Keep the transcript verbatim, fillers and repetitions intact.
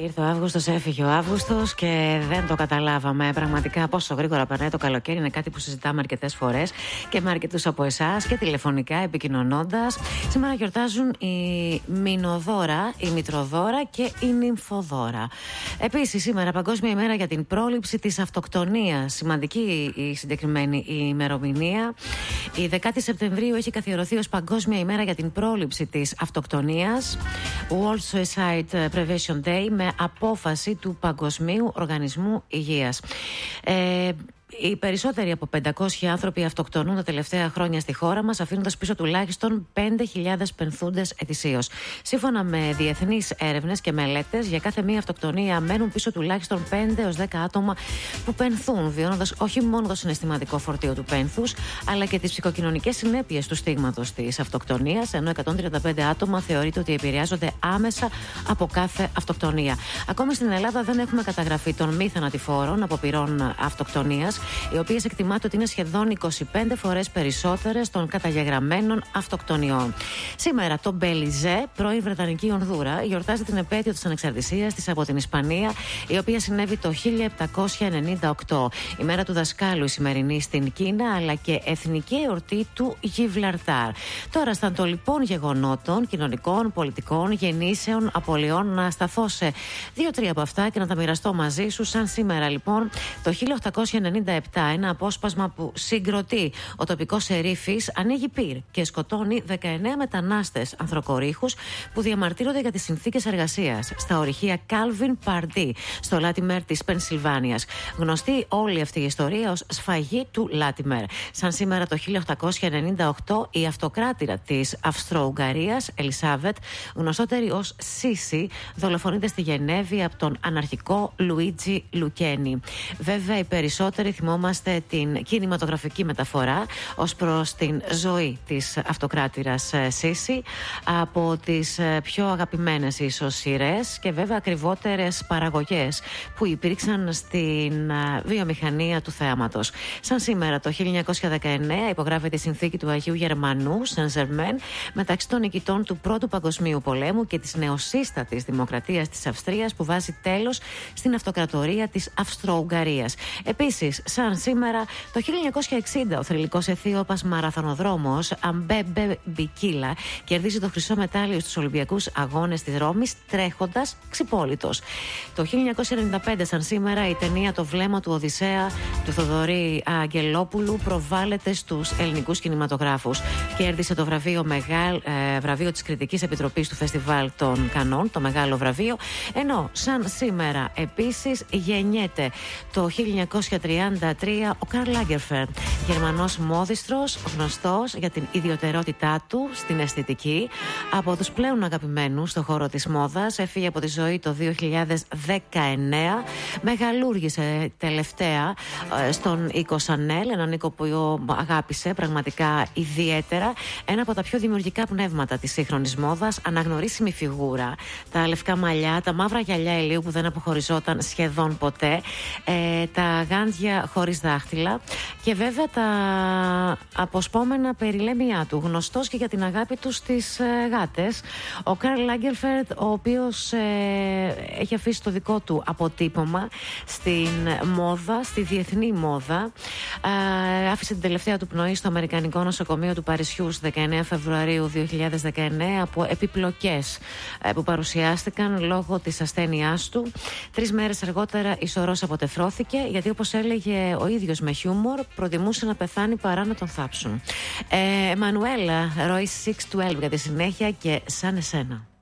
Ήρθε ο Αύγουστος, έφυγε ο Αύγουστος και δεν το καταλάβαμε. Πραγματικά πόσο γρήγορα περνάει το καλοκαίρι είναι κάτι που συζητάμε αρκετές φορές και με αρκετούς από εσάς και τηλεφωνικά επικοινωνώντας. Σήμερα γιορτάζουν η Μηνοδώρα, η Μητροδώρα και η Νυμφοδώρα. Επίσης, σήμερα Παγκόσμια ημέρα για την πρόληψη της αυτοκτονίας. Σημαντική η συγκεκριμένη η ημερομηνία. Η δέκατη Σεπτεμβρίου έχει καθιερωθεί ως Παγκόσμια ημέρα για την πρόληψη της αυτοκτονίας. World Suicide Prevention Day, με απόφαση του Παγκοσμίου Οργανισμού Υγείας. Ε, Οι περισσότεροι από πεντακόσιοι άνθρωποι αυτοκτονούν τα τελευταία χρόνια στη χώρα μας, αφήνοντας πίσω τουλάχιστον πέντε χιλιάδες πενθούντες ετησίως. Σύμφωνα με διεθνείς έρευνες και μελέτες, για κάθε μία αυτοκτονία μένουν πίσω τουλάχιστον πέντε έως δέκα άτομα που πενθούν, βιώνοντας όχι μόνο το συναισθηματικό φορτίο του πένθους, αλλά και τις ψυχοκοινωνικές συνέπειες του στίγματος της αυτοκτονίας, ενώ εκατόν τριάντα πέντε άτομα θεωρείται ότι επηρεάζονται άμεσα από κάθε αυτοκτονία. Ακόμη στην Ελλάδα δεν έχουμε καταγραφεί των μη θανατηφόρων αποπειρών αυτοκτονίας, οι οποίες εκτιμάται ότι είναι σχεδόν είκοσι πέντε φορές περισσότερες των καταγεγραμμένων αυτοκτονιών. Σήμερα το Μπελιζέ, πρώην Βρετανική Ονδούρα, γιορτάζει την επέτειο της ανεξαρτησίας της από την Ισπανία, η οποία συνέβη το χίλια επτακόσια ενενήντα οκτώ. Η μέρα του δασκάλου η σημερινή στην Κίνα, αλλά και εθνική εορτή του Γιβλαλτάρ. Τώρα, στα των λοιπόν γεγονότων, κοινωνικών, πολιτικών, γεννήσεων, απολειών, να σταθώ σε δύο-τρία από αυτά και να τα μοιραστώ μαζί σου. Σαν σήμερα, λοιπόν, το χίλια οκτακόσια ενενήντα επτά, ένα απόσπασμα που συγκροτεί ο τοπικός σερίφης ανοίγει πυρ και σκοτώνει δεκαεννέα μετανάστες ανθρακορίχους που διαμαρτύρονται για τις συνθήκες εργασίας στα ορυχεία Calvin Pardee, στο Λάτιμερ της Πενσιλβάνιας. Γνωστή όλη αυτή η ιστορία ως σφαγή του Λάτιμερ. Σαν σήμερα το χίλια οκτακόσια ενενήντα οκτώ, η αυτοκράτηρα της Αυστρο-Ουγγαρίας, Ελισάβετ, γνωστότερη ως Σίση, δολοφονείται στη Γενέβη από τον αναρχικό Λουίτζι Λουκένι. Βέβαια, οι περισσότεροι θυμόμαστε την κινηματογραφική μεταφορά ως προς την ζωή της αυτοκράτηρας Σίση, από τις πιο αγαπημένες ίσως σειρές και βέβαια ακριβότερες παραγωγές που υπήρξαν στην βιομηχανία του θέαματος. Σαν σήμερα το χίλια εννιακόσια δεκαεννέα υπογράφεται η συνθήκη του Αγίου Γερμανού Σεν Ζερμέν μεταξύ των νικητών του Πρώτου Παγκοσμίου Πολέμου και της νεοσύστατης Δημοκρατίας της Αυστρίας, που βάζει τέλος στην αυτοκρατορία της Αυστρο-Ουγγαρίας. Επίσης, σαν σήμερα το χίλια εννιακόσια εξήντα, ο θρυλικός Αιθίωπας μαραθωνοδρόμος Αμπέμπε Μπικίλα κερδίζει το χρυσό μετάλλιο στους Ολυμπιακούς Αγώνες της Ρώμης τρέχοντας ξυπόλυτος. Το χίλια εννιακόσια ενενήντα πέντε, σαν σήμερα, η ταινία «Το βλέμμα του Οδυσσέα» του Θοδωρή Αγγελόπουλου προβάλλεται στους ελληνικούς κινηματογράφους. Κέρδισε το βραβείο, μεγάλ, ε, βραβείο της Κριτικής Επιτροπής του Φεστιβάλ των Κανών, το μεγάλο βραβείο. Ενώ σαν σήμερα επίσης γεννιέται το χίλια εννιακόσια τριάντα τρία ο Καρλ Λάγκερφελντ, Γερμανός μόδιστρος, γνωστός για την ιδιωτερότητά του στην αισθητική, από τους πλέον αγαπημένους στον χώρο της μόδας. Έφυγε από τη ζωή το δύο χιλιάδες δεκαεννέα. Μεγαλούργησε τελευταία στον οίκο Σανέλ, έναν οίκο που αγάπησε πραγματικά ιδιαίτερα. Ένα από τα πιο δημιουργικά πνεύματα της σύγχρονης μόδας, αναγνωρίσιμη φιγούρα. Τα λευκά μαλλιά, τα μαύρα γυαλιά ηλίου που δεν αποχωριζόταν σχεδόν ποτέ, ε, τα γάντια χωρίς δάχτυλα και βέβαια τα αποσπόμενα περιλέμια του. Γνωστός και για την αγάπη του στις ε, γάτες. Ο Καρλ Λάγκερφελντ, ο οποίος ε, έχει αφήσει το δικό του αποτύπωμα στην μόδα, στη διεθνή μόδα. Ε, άφησε την τελευταία του πνοή στο Αμερικανικό Νοσοκομείο του Παρισιού στις δεκαεννέα Φεβρουαρίου δύο χιλιάδες δεκαεννέα από επιπλοκές ε, που παρουσιάστηκαν λόγω της ασθένειάς του. Τρεις μέρες αργότερα η σωρός αποτεφρώθηκε, γιατί όπως έλεγε ο ίδιος με χιούμορ, προτιμούσε να πεθάνει παρά να τον θάψουν. Ε, Εμμανουέλα, Royce έξι δώδεκα για τη συνέχεια και σαν εσένα.